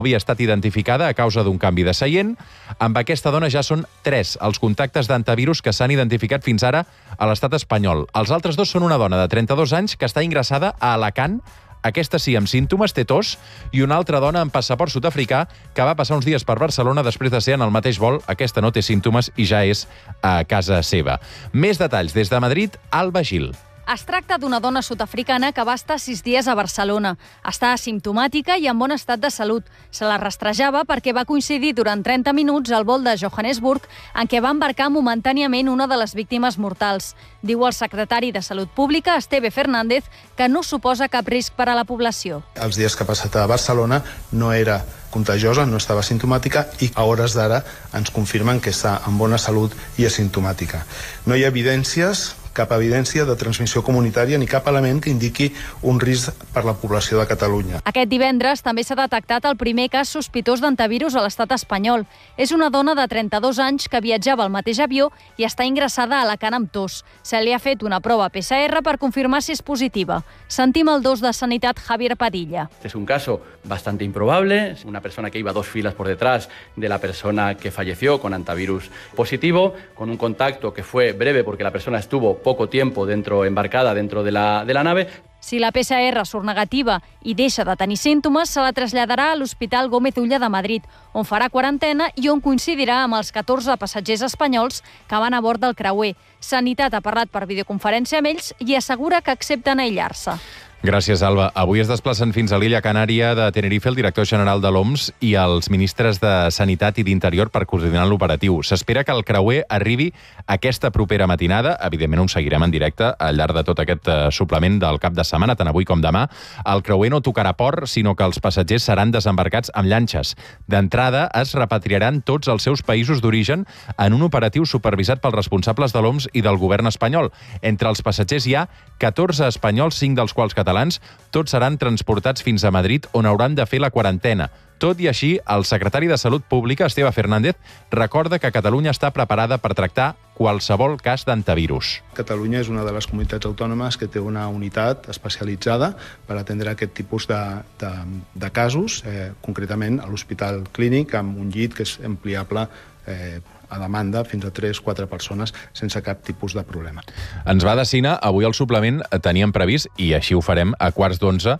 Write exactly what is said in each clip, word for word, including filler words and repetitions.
havia estat identificada a causa d'un canvi de seient. Amb aquesta dona ja són tres els contactes d'antivirus que s'han identificat fins ara a l'estat espanyol. Els altres dos són una dona de trenta-dos anys que està ingressada a Alacant, aquesta sí amb símptomes, té tos, i una altra dona amb passaport sud-africà que va passar uns dies per Barcelona després de ser en el mateix vol. Aquesta no té símptomes i ja és a casa seva. Més detalls des de Madrid, Alba Gil. Es tracta d'una dona sud-africana que va estar sis dies a Barcelona. Està asimptomàtica i en bon estat de salut. Se la rastrejava perquè va coincidir durant trenta minuts al vol de Johannesburg en què va embarcar momentàniament una de les víctimes mortals. Diu el secretari de Salut Pública, Esteve Fernández, que no suposa cap risc per a la població. Els dies que ha passat a Barcelona no era contagiosa, no estava asimptomàtica i a hores d'ara ens confirmen que està en bona salut i asimptomàtica. No hi ha evidències cap evidència de transmissió comunitària ni cap element que indiqui un risc per la població de Catalunya. Aquest divendres també s'ha detectat el primer cas sospitós d'antivirus a l'estat espanyol. És una dona de trenta-dos anys que viatjava al mateix avió i està ingressada a Alacant amb tos. Se li ha fet una prova P C R per confirmar si és positiva. Sentim el dos de Sanitat, Javier Padilla. Es un caso bastante improbable, una persona que iba dos filas por detrás de la persona que falleció con antivirus positivo, con un contacto que fue breve porque la persona estuvo poco tiempo dentro, embarcada dentro de la, de la nave. Si la P C R surt negativa i deixa de tenir símptomes, se la traslladarà a l'Hospital Gómez Ulla de Madrid, on farà quarantena i on coincidirà amb els catorze passatgers espanyols que van a bord del creuer. Sanitat ha parlat per videoconferència amb ells i assegura que accepten aïllar-se. Gràcies, Alba. Avui es desplacen fins a l'illa Canària de Tenerife el director general de l'O M S i els ministres de Sanitat i d'Interior per coordinar l'operatiu. S'espera que el creuer arribi aquesta propera matinada. Evidentment, ho seguirem en directe al llarg de tot aquest suplement del cap de setmana, tant avui com demà. El creuer no tocarà port, sinó que els passatgers seran desembarcats amb llanxes. D'entrada, es repatriaran tots els seus països d'origen en un operatiu supervisat pels responsables de l'O M S i del govern espanyol. Entre els passatgers hi ha catorze espanyols, cinc dels quals catalans. Tots seran transportats fins a Madrid, on hauran de fer la quarantena. Tot i així, el secretari de Salut Pública, Esteve Fernández, recorda que Catalunya està preparada per tractar qualsevol cas d'antivirus. Catalunya és una de les comunitats autònomes que té una unitat especialitzada per atendre aquest tipus de, de, de casos, eh, concretament a l'Hospital Clínic, amb un llit que és ampliable eh, a demanda fins a tres o quatre persones sense cap tipus de problema. Ens va de cine. Avui al suplement teníem previst, i així ho farem, a quarts d'onze,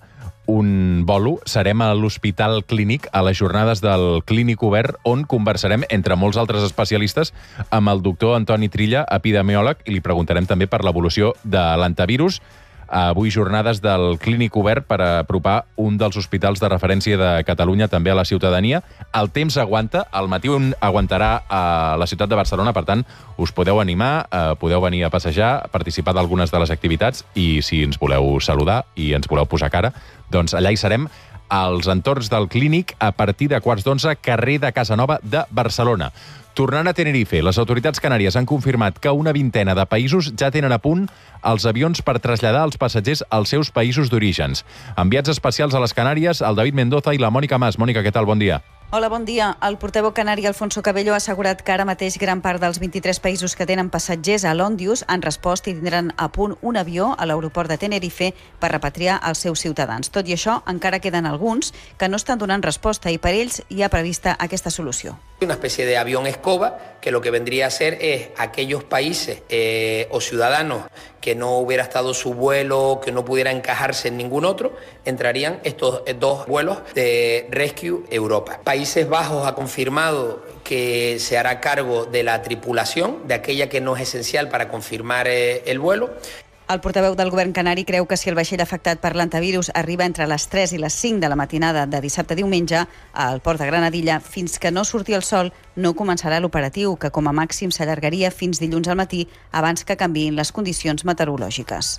un bolo. Serem a l'Hospital Clínic, a les jornades del Clínic Obert, on conversarem, entre molts altres especialistes, amb el doctor Antoni Trilla, epidemiòleg, i li preguntarem també per l'evolució de l'antivirus. Avui jornades del Clínic Obert per apropar un dels hospitals de referència de Catalunya també a la ciutadania. El temps aguanta, al matí aguantarà a la ciutat de Barcelona, per tant, us podeu animar, eh, podeu venir a passejar, participar d'algunes de les activitats i si ens voleu saludar i ens voleu posar cara, doncs allà hi serem als entorns del Clínic a partir de quarts d'onze, carrer de Casanova de Barcelona. Tornant a Tenerife, les autoritats canàries han confirmat que una vintena de països ja tenen a punt els avions per traslladar els passatgers als seus països d'orígens. Enviats especials a les Canàries, el David Mendoza i la Mònica Mas. Mònica, què tal? Bon dia. Hola, bon dia. El portaveu canari Alfonso Cabello ha assegurat que ara mateix gran part dels vint-i-tres països que tenen passatgers a l'Òndius han respost i tindran a punt un avió a l'aeroport de Tenerife per repatriar els seus ciutadans. Tot i això, encara queden alguns que no estan donant resposta i per ells hi ha prevista aquesta solució. Una especie de avión escoba que lo que vendría a ser es aquellos países eh, o ciudadanos que no hubiera estado su vuelo, que no pudiera encajarse en ningún otro, entrarían estos dos vuelos de Rescue Europa. Países Bajos ha confirmado que se hará cargo de la tripulación, de aquella que no es esencial para confirmar eh, el vuelo. El portaveu del govern canari creu que si el vaixell afectat per l'antivirus arriba entre les tres i les cinc de la matinada de dissabte a diumenge al port de Granadilla, fins que no surti el sol, no començarà l'operatiu, que com a màxim s'allargaria fins dilluns al matí abans que canviïn les condicions meteorològiques.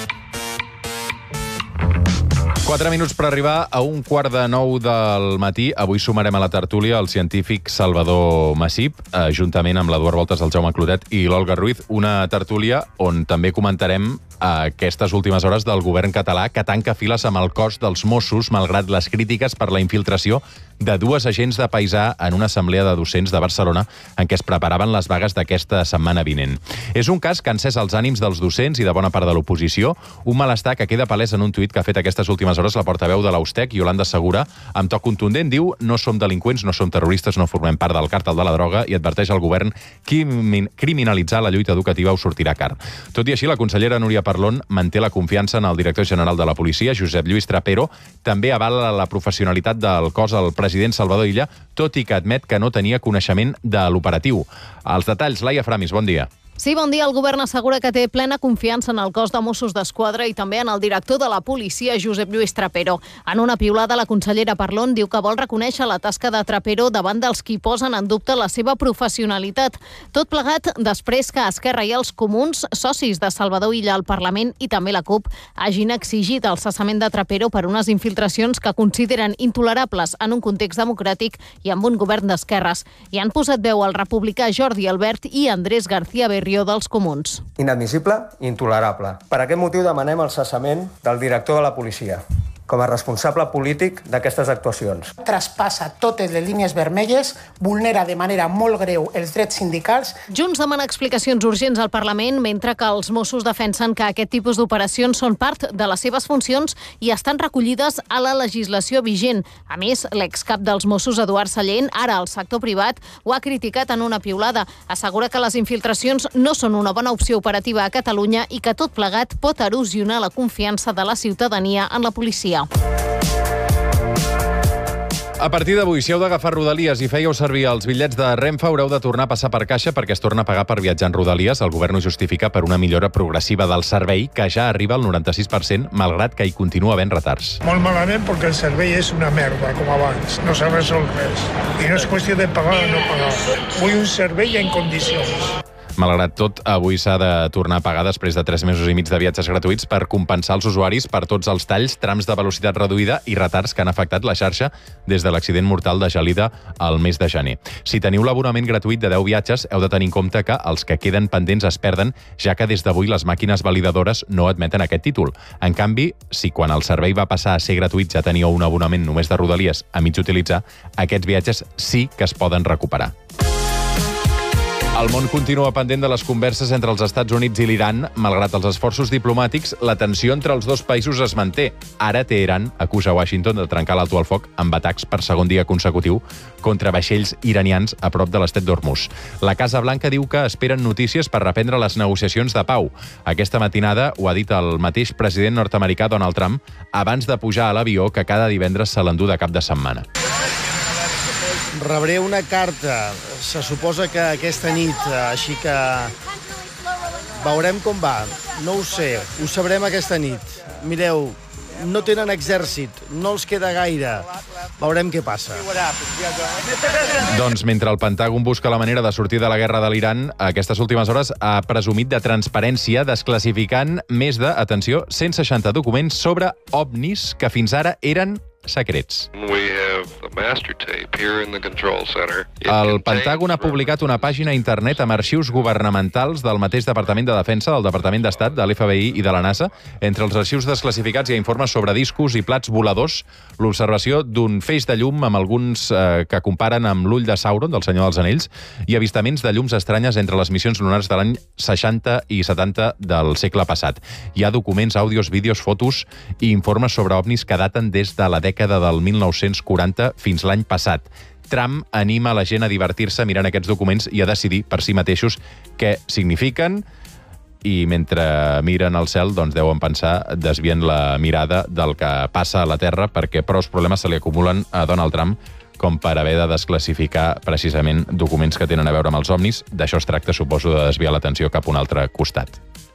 Quatre minuts per arribar a un quart de nou del matí. Avui sumarem a la tertúlia el científic Salvador Massip, eh, juntament amb l'Eduard Voltes, el Jaume Clotet i l'Olga Ruiz. Una tertúlia on també comentarem aquestes últimes hores del govern català que tanca files amb el cos dels Mossos, malgrat les crítiques per la infiltració de dues agents de paisà en una assemblea de docents de Barcelona en què es preparaven les vagues d'aquesta setmana vinent. És un cas que ha encès els ànims dels docents i de bona part de l'oposició, un malestar que queda palès en un tuit que ha fet aquestes últimes hores la portaveu de l'Austec, Iolanda Segura, amb to contundent, diu: no som delinqüents, no som terroristes, no formem part del càrtel de la droga, i adverteix al govern que criminalitzar la lluita educativa us sortirà car. Tot i així, la consellera Núria Parlon manté la confiança en el director general de la policia, Josep Lluís Trapero, també avala la professionalitat del cos al president Salvador Illa, tot i que admet que no tenia coneixement de l'operatiu. Els detalls, Laia Framis, bon dia. Sí, bon dia. El govern assegura que té plena confiança en el cos de Mossos d'Esquadra i també en el director de la policia, Josep Lluís Trapero. En una piulada, la consellera Parlon diu que vol reconèixer la tasca de Trapero davant dels qui posen en dubte la seva professionalitat. Tot plegat després que Esquerra i els Comuns, socis de Salvador Illa al Parlament i també la CUP, hagin exigit el cessament de Trapero per unes infiltracions que consideren intolerables en un context democràtic i amb un govern d'esquerres. I han posat veu al republicà Jordi Albert i Andrés García Berrió dels Comuns. Inadmissible i intolerable. Per aquest motiu demanem el cessament del director de la policia com a responsable polític d'aquestes actuacions. Traspassa totes les línies vermelles, vulnera de manera molt greu els drets sindicals. Junts demana explicacions urgents al Parlament, mentre que els Mossos defensen que aquest tipus d'operacions són part de les seves funcions i estan recollides a la legislació vigent. A més, l'excap dels Mossos, Eduard Sallent, ara al sector privat, ho ha criticat en una piulada. Assegura que les infiltracions no són una bona opció operativa a Catalunya i que tot plegat pot erosionar la confiança de la ciutadania en la policia. A partir d'avui, si heu d'agafar Rodalies i fèieu servir els bitllets de Renfe, haureu de tornar a passar per caixa perquè es torna a pagar per viatjar en Rodalies. El govern ho justifica per una millora progressiva del servei que ja arriba al noranta-sis per cent, malgrat que hi continua havent retards. Molt malament perquè el servei és una merda, com abans. No s'ha resolt res. I no és qüestió de pagar o no pagar. Vull un servei en condicions. Malgrat tot, avui s'ha de tornar a pagar després de tres mesos i mig de viatges gratuïts per compensar els usuaris per tots els talls, trams de velocitat reduïda i retards que han afectat la xarxa des de l'accident mortal de Gelida al mes de gener. Si teniu l'abonament gratuït de deu viatges, heu de tenir en compte que els que queden pendents es perden, ja que des d'avui les màquines validadores no admeten aquest títol. En canvi, si quan el servei va passar a ser gratuït ja teníeu un abonament només de Rodalies a mig utilitzar, aquests viatges sí que es poden recuperar. El món continua pendent de les converses entre els Estats Units i l'Iran. Malgrat els esforços diplomàtics, la tensió entre els dos països es manté. Ara Teheran acusa Washington de trencar l'alto al foc amb atacs per segon dia consecutiu contra vaixells iranians a prop de l'estret d'Hormuz. La Casa Blanca diu que esperen notícies per reprendre les negociacions de pau. Aquesta matinada ho ha dit el mateix president nord-americà Donald Trump abans de pujar a l'avió que cada divendres se l'endú de cap de setmana. Rebré una carta, se suposa que aquesta nit, així que veurem com va. No ho sé, ho sabrem aquesta nit. Mireu, no tenen exèrcit, no els queda gaire. Veurem què passa. Doncs mentre el Pentàgon busca la manera de sortir de la guerra de l'Iran, aquestes últimes hores ha presumit de transparència desclassificant més de, atenció, cent seixanta documents sobre ovnis que fins ara eren secrets. El Pentàgon ha publicat una pàgina a internet amb arxius governamentals del mateix Departament de Defensa, del Departament d'Estat, de l'F B I i de la NASA. Entre els arxius desclassificats hi ha informes sobre discos i plats voladors, l'observació d'un feix de llum amb alguns eh, que comparen amb l'ull de Sauron, del Senyor dels Anells, i avistaments de llums estranyes entre les missions lunars de l'any seixanta i setanta del segle passat. Hi ha documents, àudios, vídeos, fotos i informes sobre ovnis que daten des de la dècada del mil nou-cents quaranta fins l'any passat. Trump anima la gent a divertir-se mirant aquests documents i a decidir per si mateixos què signifiquen, i mentre miren al cel doncs deuen pensar desviant la mirada del que passa a la Terra, perquè prou problemes se li acumulen a Donald Trump com per haver de desclassificar precisament documents que tenen a veure amb els ovnis. D'això es tracta, suposo, de desviar l'atenció cap a un altre costat.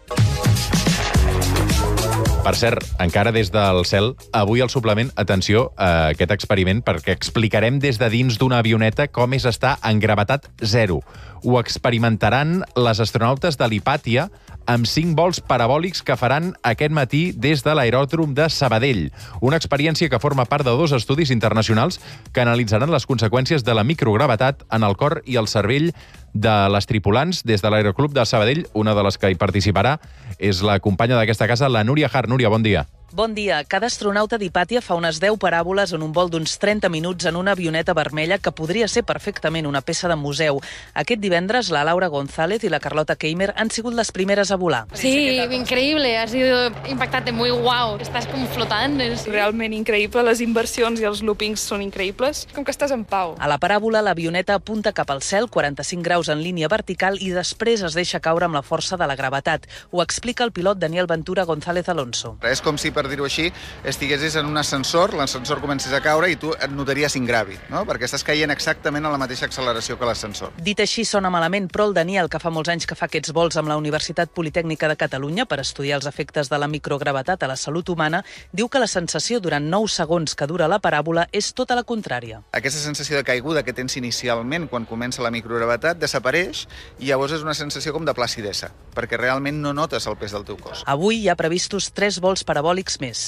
Per cert, encara des del cel, avui al suplement, atenció a aquest experiment, perquè explicarem des de dins d'una avioneta com és estar en gravetat zero. Ho experimentaran les astronautes de l'Hipàtia amb cinc vols parabòlics que faran aquest matí des de l'aeròdrom de Sabadell. Una experiència que forma part de dos estudis internacionals que analitzaran les conseqüències de la microgravetat en el cor i el cervell de les tripulants. Des de l'Aeroclub de Sabadell, una de les que hi participarà és la companya d'aquesta casa, la Núria Har. Núria, bon dia. Bon dia. Cada astronauta d'Hipàtia fa unes deu paràboles en un vol d'uns trenta minuts en una avioneta vermella que podria ser perfectament una peça de museu. Aquest divendres, la Laura González i la Carlota Keimer han sigut les primeres a volar. Sí, increíble. Ha sido impactante, muy guau. Estàs com flotant. És realment increïble. Les inversions i els loopings són increïbles. Com que estàs en pau. A la paràbola, l'avioneta apunta cap al cel, quaranta-cinc graus en línia vertical, i després es deixa caure amb la força de la gravetat. Ho explica el pilot Daniel Ventura González Alonso. És com si, per dir-ho així, estiguessis en un ascensor, l'ascensor comencis a caure i tu et notaries ingràvid, no? Perquè estàs caient exactament a la mateixa acceleració que l'ascensor. Dit així sona malament, però el Daniel, que fa molts anys que fa aquests vols amb la Universitat Politècnica de Catalunya per estudiar els efectes de la microgravetat a la salut humana, diu que la sensació durant nou segons que dura la paràbola és tota la contrària. Aquesta sensació de caiguda que tens inicialment quan comença la microgravetat desapareix i llavors és una sensació com de placidesa, perquè realment no notes el pes del teu cos. Avui hi ha previstos tres vols parabòlics més.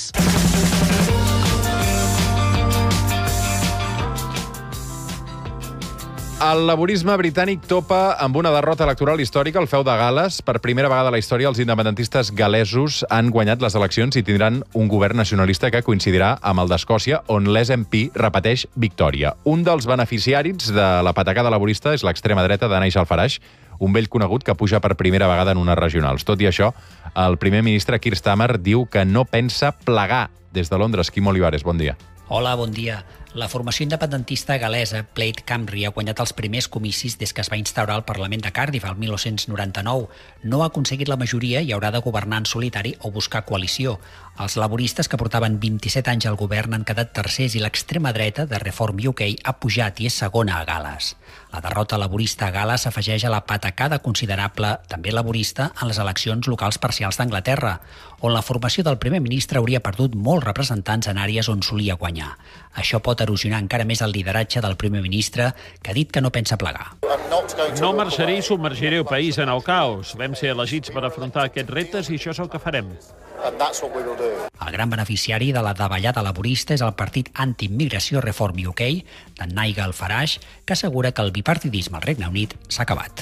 El laborisme britànic topa amb una derrota electoral històrica al feu de Gal·les. Per primera vegada a la història, els independentistes gal·lesos han guanyat les eleccions i tindran un govern nacionalista que coincidirà amb el d'Escòcia, on l'S N P repeteix victòria. Un dels beneficiaris de la patacada laborista és l'extrema dreta de Nigel Farage, un vell conegut que puja per primera vegada en unes regionals. Tot i això, el primer ministre Keir Starmer diu que no pensa plegar. Des de Londres, Quim Olivares, bon dia. Hola, bon dia. La formació independentista gal·lesa Plaid Cymru ha guanyat els primers comicis des que es va instaurar el Parlament de Cardiff el mil nou-cents noranta-nou. No ha aconseguit la majoria i haurà de governar en solitari o buscar coalició. Els laboristes, que portaven vint-i-set anys al govern, han quedat tercers i l'extrema dreta de Reform U K ha pujat i és segona a Gal·les. La derrota laborista a Gal·les s'afegeix a la patacada considerable, també laborista, en les eleccions locals parcials d'Anglaterra, on la formació del primer ministre hauria perdut molts representants en àrees on solia guanyar. Això pot erosionar encara més el lideratge del primer ministre, que ha dit que no pensa plegar. No marxaré i submergiré el país en el caos. Vam ser elegits per afrontar aquests reptes i això és el que farem. El gran beneficiari de la davallada laborista és el partit anti-immigració Reform U K, de Nigel Farage, que assegura que el bipartidisme al Regne Unit s'ha acabat.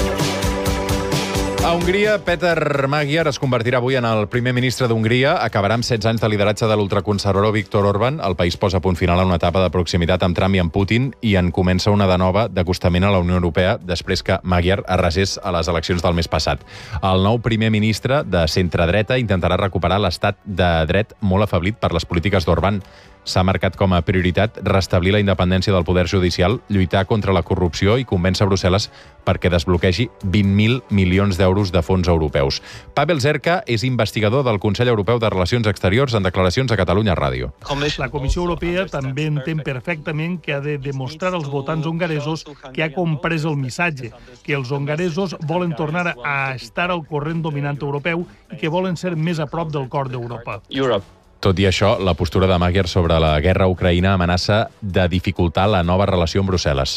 A Hongria, Peter Magyar es convertirà avui en el primer ministre d'Hongria. Acabarà amb setze anys de lideratge de l'ultraconservador Viktor Orbán. El país posa punt final a una etapa de proximitat amb Trump i amb Putin i en comença una de nova d'acostament a la Unió Europea després que Magyar arrasés a les eleccions del mes passat. El nou primer ministre de centre-dreta intentarà recuperar l'estat de dret molt afeblit per les polítiques d'Orbán. S'ha marcat com a prioritat restablir la independència del poder judicial, lluitar contra la corrupció i convèncer Brussel·les perquè desbloquegi vint mil milions d'euros de fons europeus. Pavel Zerka és investigador del Consell Europeu de Relacions Exteriors en declaracions a Catalunya Ràdio. La Comissió Europea també entén perfectament que ha de demostrar als votants hongaresos que ha comprès el missatge, que els hongaresos volen tornar a estar al corrent dominant europeu i que volen ser més a prop del cor d'Europa. Tot i això, la postura de Magyar sobre la guerra a Ucraïna amenaça de dificultar la nova relació amb Brussel·les.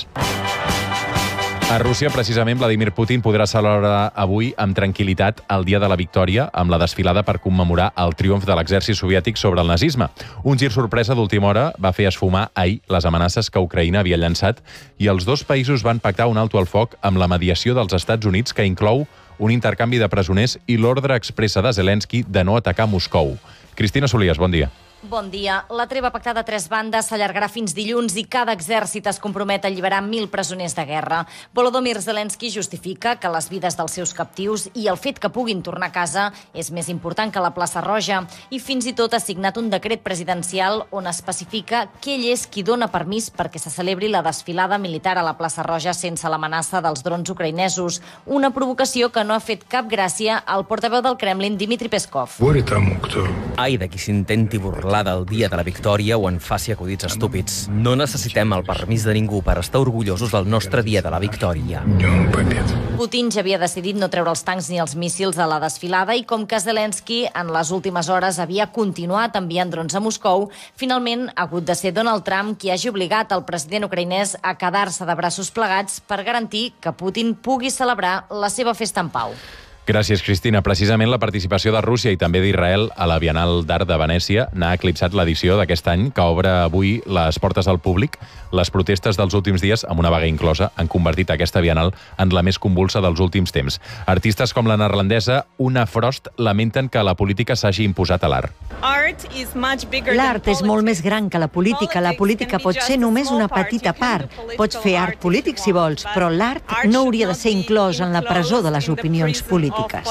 A Rússia, precisament, Vladimir Putin podrà celebrar avui amb tranquil·litat el dia de la victòria amb la desfilada per commemorar el triomf de l'exèrcit soviètic sobre el nazisme. Un gir sorpresa d'última hora va fer esfumar ahir les amenaces que Ucraïna havia llançat i els dos països van pactar un alto al foc amb la mediació dels Estats Units que inclou un intercanvi de presoners i l'ordre expressa de Zelensky de no atacar Moscou. Cristina Solies, bon dia. Bon dia. La treva pactada a tres bandes s'allargarà fins dilluns i cada exèrcit es compromet a alliberar mil presoners de guerra. Volodymyr Zelensky justifica que les vides dels seus captius i el fet que puguin tornar a casa és més important que la plaça Roja i fins i tot ha signat un decret presidencial on especifica que ell és qui dona permís perquè se celebri la desfilada militar a la plaça Roja sense l'amenaça dels drons ucraïnesos, una provocació que no ha fet cap gràcia al portaveu del Kremlin, Dmitry Peskov. Ai de qui s'intenti burlar del dia de la victòria o en faci acudits estúpids. No necessitem el permís de ningú per estar orgullosos del nostre dia de la victòria. Putin ja havia decidit no treure els tancs ni els míssils a la desfilada i com que Zelensky en les últimes hores havia continuat enviant drons a Moscou, finalment ha hagut de ser Donald Trump qui hagi obligat el president ucraïnès a quedar-se de braços plegats per garantir que Putin pugui celebrar la seva festa en pau. Gràcies, Cristina. Precisament la participació de Rússia i també d'Israel a la Bienal d'Art de Venècia n'ha eclipsat l'edició d'aquest any, que obre avui les portes al públic. Les protestes dels últims dies, amb una vaga inclosa, han convertit aquesta Bienal en la més convulsa dels últims temps. Artistes com la neerlandesa Una Frost lamenten que la política s'hagi imposat a l'art. L'art és molt més gran que la política. La política pot ser només una petita part. Pots fer art polític si vols, però l'art no hauria de ser inclòs en la presó de les opinions polítiques.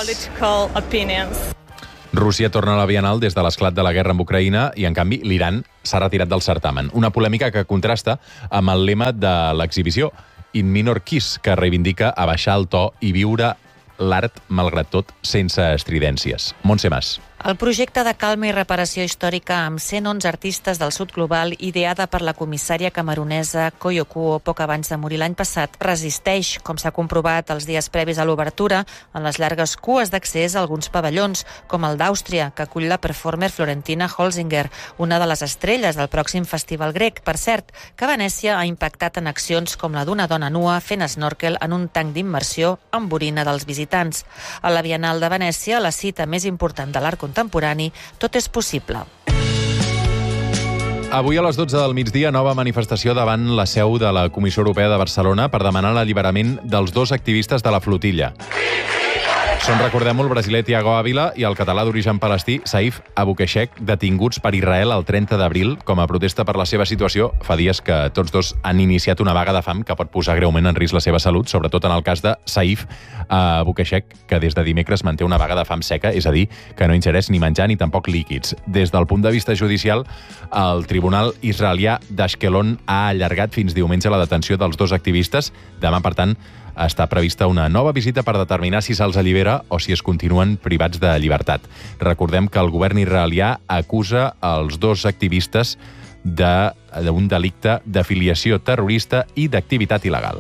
Rússia torna a la Bienal des de l'esclat de la guerra amb Ucraïna i, en canvi, l'Iran s'ha retirat del certamen. Una polèmica que contrasta amb el lema de l'exhibició, In Minor Keys, que reivindica abaixar el to i viure l'art, malgrat tot, sense estridències. Montse Mas. El projecte de calma i reparació històrica amb cent onze artistes del sud global, ideada per la comissària camerunesa Koyo Kuo poc abans de morir l'any passat, resisteix, com s'ha comprovat els dies previs a l'obertura, en les llargues cues d'accés a alguns pavellons, com el d'Àustria, que acull la performer Florentina Holzinger, una de les estrelles del pròxim festival grec. Per cert, que Venècia ha impactat en accions com la d'una dona nua fent snorkel en un tanc d'immersió amb orina dels visitants. A la Bienal de Venècia, la cita més important de l'art contemporani, tot és possible. Avui a les dotze del migdia, nova manifestació davant la seu de la Comissió Europea de Barcelona per demanar l'alliberament dels dos activistes de la flotilla. Són, recordem-ho, el brasiler Thiago Ávila i el català d'origen palestí Saif Aboukheshek, detinguts per Israel el trenta d'abril com a protesta per la seva situació. Fa dies que tots dos han iniciat una vaga de fam que pot posar greument en risc la seva salut, sobretot en el cas de Saif Aboukheshek, que des de dimecres manté una vaga de fam seca, és a dir, que no ingereix ni menjar ni tampoc líquids. Des del punt de vista judicial, el Tribunal Israelià d'Ashkelon ha allargat fins diumenge la detenció dels dos activistes. Demà, per tant, està prevista una nova visita per determinar si se'ls allibera o si es continuen privats de llibertat. Recordem que el govern israelià acusa els dos activistes d'un delicte d'afiliació terrorista i d'activitat il·legal.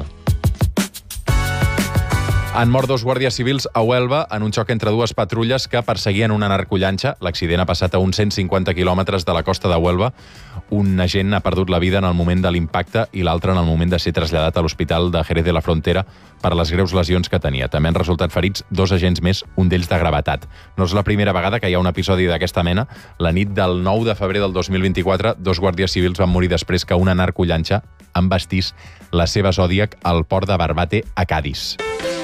Han mort dos guàrdies civils a Huelva en un xoc entre dues patrulles que perseguien una narcollanxa. L'accident ha passat a uns cent cinquanta quilòmetres de la costa de Huelva. Un agent ha perdut la vida en el moment de l'impacte i l'altre en el moment de ser traslladat a l'hospital de Jerez de la Frontera per les greus lesions que tenia. També han resultat ferits dos agents més, un d'ells de gravetat. No és la primera vegada que hi ha un episodi d'aquesta mena. La nit del nou de febrer del dos mil vint-i-quatre, dos guàrdies civils van morir després que una narcollanxa embastís la seva Zodiac al port de Barbate, a Cadis.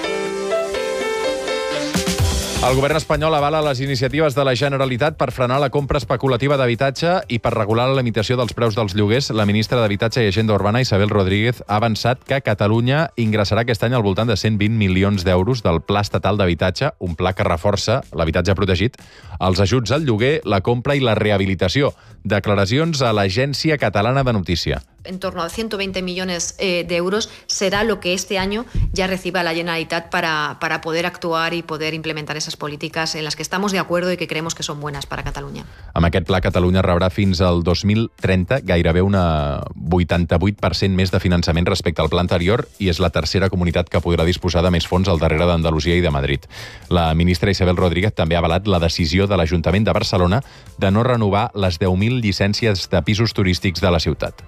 El govern espanyol avala les iniciatives de la Generalitat per frenar la compra especulativa d'habitatge i per regular la limitació dels preus dels lloguers. La ministra d'Habitatge i Agenda Urbana, Isabel Rodríguez, ha avançat que Catalunya ingressarà aquest any al voltant de cent vint milions d'euros del Pla Estatal d'Habitatge, un pla que reforça l'habitatge protegit, els ajuts al lloguer, la compra i la rehabilitació. Declaracions a l'Agència Catalana de Notícia. En torno a ciento veinte millones eh, de euros será lo que este año ya reciba la Generalitat para, para poder actuar y poder implementar esas políticas en las que estamos de acuerdo y que creemos que son buenas para Catalunya. Amb aquest pla, Catalunya rebrà fins al dos mil trenta gairebé una vuitanta-vuit per cent més de finançament respecte al pla anterior i és la tercera comunitat que podrà disposar de més fons al darrere d'Andalusia i de Madrid. La ministra Isabel Rodríguez també ha avalat la decisió de l'Ajuntament de Barcelona de no renovar les deu mil llicències de pisos turístics de la ciutat.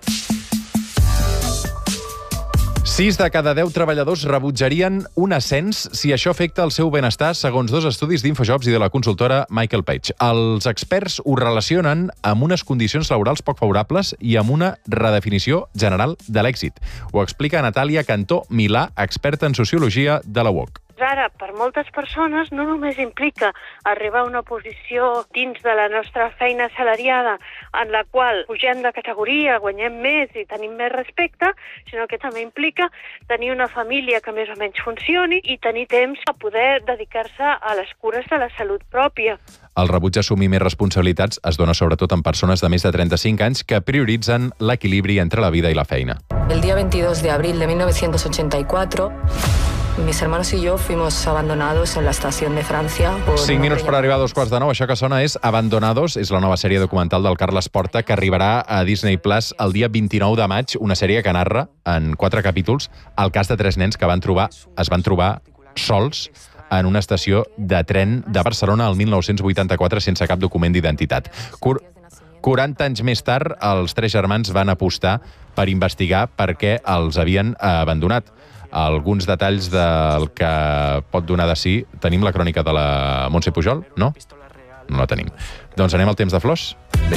Sis de cada deu treballadors rebutjarien un ascens si això afecta el seu benestar, segons dos estudis d'Infojobs i de la consultora Michael Page. Els experts ho relacionen amb unes condicions laborals poc favorables i amb una redefinició general de l'èxit. Ho explica Natàlia Cantó Milà, experta en sociologia de la U O C. Ara, per moltes persones, no només implica arribar a una posició dins de la nostra feina assalariada en la qual pugem de categoria, guanyem més i tenim més respecte, sinó que també implica tenir una família que més o menys funcioni i tenir temps a poder dedicar-se a les cures de la salut pròpia. El rebuig a assumir més responsabilitats es dona sobretot en persones de més de trenta-cinc anys que prioritzen l'equilibri entre la vida i la feina. El día veintidós de abril de mil novecientos ochenta y cuatro... mis hermanos y yo fuimos abandonados en la estación de Francia. Por Cinc minuts per arribar a dos quarts de nou. Això que sona és Abandonados, és la nova sèrie documental del Carles Porta que arribarà a Disney Plus el dia vint-i-nou de maig, una sèrie que narra en quatre capítols el cas de tres nens que van trobar, es van trobar sols en una estació de tren de Barcelona el mil nou-cents vuitanta-quatre sense cap document d'identitat. Cur quaranta anys més tard, els tres germans van apostar per investigar per què els havien abandonat. alguns detalls del que pot donar de si. Tenim la crònica de la Montse Pujol? No? No la tenim. Doncs anem al temps de flors? Bé.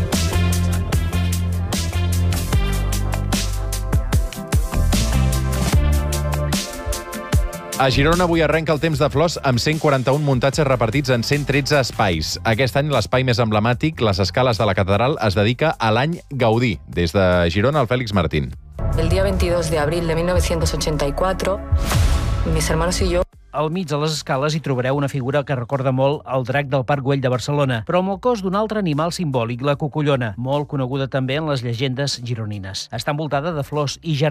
A Girona avui arrenca el temps de flors amb cent quaranta-un muntatges repartits en cent tretze espais. Aquest any l'espai més emblemàtic, les escales de la catedral, es dedica a l'any Gaudí. Des de Girona, el Fèlix Martín. El día veintidós de abril de mil novecientos ochenta y cuatro, mis hermanos y yo... Al mig de les escales hi trobareu una figura que recorda molt el drac del Parc Güell de Barcelona, però amb el cos d'un altre animal simbòlic, la cocollona, molt coneguda també en les llegendes gironines. Està envoltada de flors i jardins